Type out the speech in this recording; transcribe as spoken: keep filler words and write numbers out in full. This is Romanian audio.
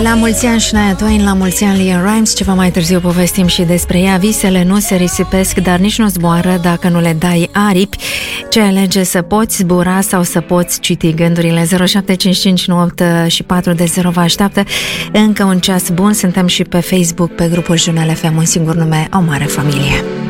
La mulți ani Shania Twain, la mulți ani Leanne Rimes. Ceva mai târziu povestim și despre ea. Visele nu se risipesc, dar nici nu zboară dacă nu le dai aripi. Ce alege, să poți zbura sau să poți citi gândurile? zero șapte cinci cinci nouă opt și patru de zero vă așteaptă. Încă un ceas bun. Suntem și pe Facebook, pe grupul Jurnal F M, un singur nume, o mare familie.